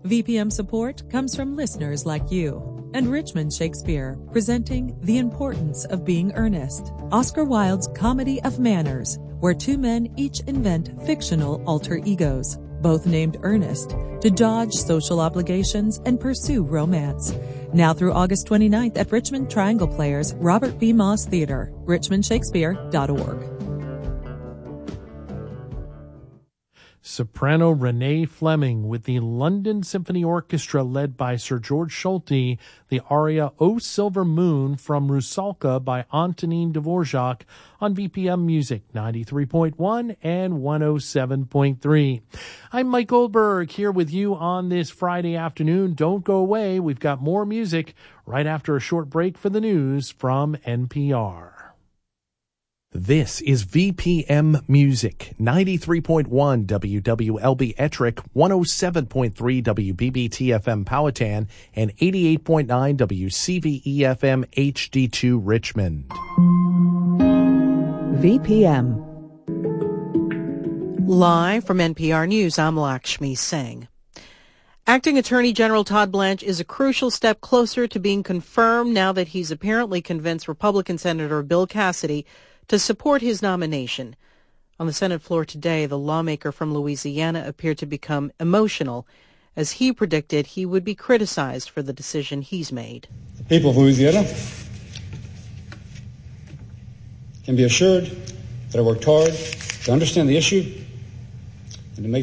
VPM support comes from listeners like you and Richmond Shakespeare, presenting The Importance of Being Earnest, Oscar Wilde's comedy of manners, where two men each invent fictional alter egos, both named Ernest, to dodge social obligations and pursue romance. Now through August 29th at Richmond Triangle Players, Robert B. Moss Theater, richmondshakespeare.org. Soprano Renee Fleming with the London Symphony Orchestra led by Sir George Solti, the aria O Silver Moon from Rusalka by Antonin Dvorak on VPM Music 93.1 and 107.3. I'm Mike Goldberg here with you on this Friday afternoon. Don't go away. We've got more music right after a short break for the news from NPR. This is VPM Music, 93.1 WWLB Ettrick, 107.3 WBBT-FM Powhatan, and 88.9 WCVE-FM HD2 Richmond. VPM. Live from NPR News, I'm Lakshmi Singh. Acting Attorney General Todd Blanche is a crucial step closer to being confirmed now that he's apparently convinced Republican Senator Bill Cassidy to support his nomination. On the Senate floor today, the lawmaker from Louisiana appeared to become emotional as he predicted he would be criticized for the decision he's made. The people of Louisiana can be assured that I worked hard to understand the issue and to make